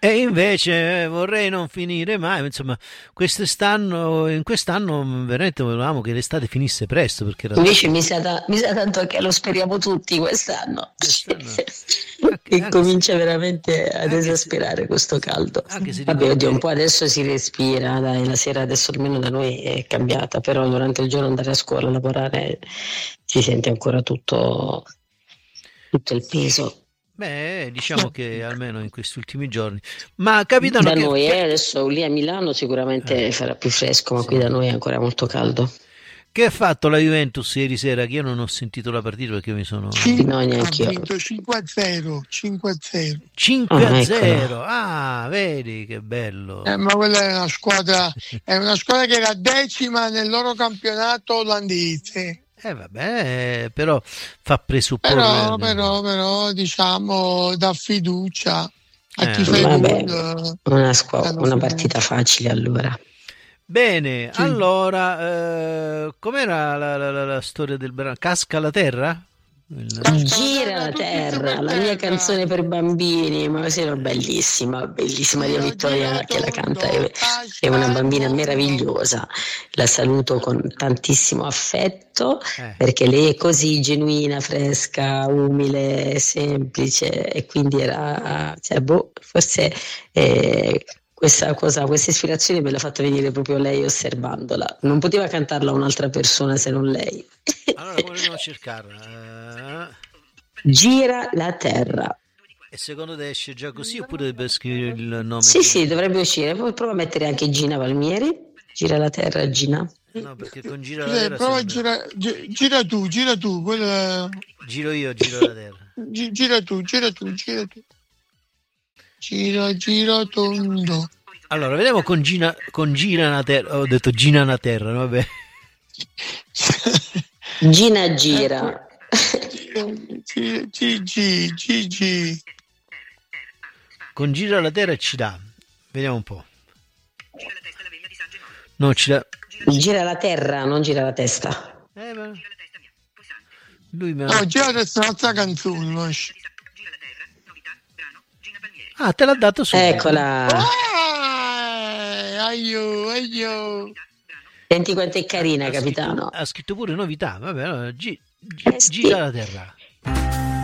E invece vorrei non finire mai, insomma, in quest'anno veramente volevamo che l'estate finisse presto perché era Invece troppo. mi sa tanto che lo speriamo tutti quest'anno. Quest'anno, Che anche se, comincia veramente ad anche se, esasperare questo caldo. anche se Vabbè, oddio, un ricordi, po' adesso si respira, dai, la sera adesso almeno da noi è cambiata, però durante il giorno andare a scuola, a lavorare, si sente ancora tutto il peso. beh, diciamo che almeno in questi ultimi giorni, ma capitano Da noi, adesso lì a Milano eh, sicuramente farà più fresco, ma qui da sì. noi è ancora molto caldo. Che ha fatto la Juventus ieri sera? Che io non ho sentito la partita perché mi sono No, Ha neanche io. vinto 5-0, 5-0. 5 a Ah, eccola. 0. Ah, vedi che bello. Ma quella è una squadra che era decima nel loro campionato olandese. Vabbè, però fa Però, presupporre. però, però, diciamo, dà fiducia a chi fa i Vabbè, gol. Danno una partita fiducia. facile allora. Bene, Sì. allora, com'era la storia del brano? Casca la terra? Casca la Gira terra, la tutti su per terra, la mia terra. canzone per bambini, ma sì, era bellissima, bellissima Maria Giro, Vittoria giro che la canta, tondo, è una casca bambina tondo. meravigliosa, la saluto con tantissimo affetto Eh. perché lei è così genuina, fresca, umile, semplice e quindi era, cioè, boh, forse questa ispirazione me l'ha fatta venire proprio lei osservandola, non poteva cantarla un'altra persona se non lei. Allora, come dobbiamo cercarla? Gira la terra. E secondo te esce già così oppure deve scrivere il nome Sì, di... sì, dovrebbe uscire. Poi prova a mettere anche Gina Palmieri. Gira la terra, Gina. No, perché con gira la terra Prova a sembra... girare, gira tu, Giro io, giro la terra. gira tu, gira tu, gira tu. Gira, gira tondo. Allora, vediamo con Gira una terra. Ho detto Gina una terra, no? Vabbè. Gina Ecco, gira. Gigi. Con Gira la terra ci dà. Vediamo un po'. No, ci dà... Gira la terra, non gira la testa. Ma... Lui mi No, ha... gira adesso un'altra canzone. Mosci. Ah, te l'ha dato subito. Eccola. Aio. Senti quanto è carina, Ha capitano. scritto pure novità. Vabbè, allora, Eh gira sì. la terra.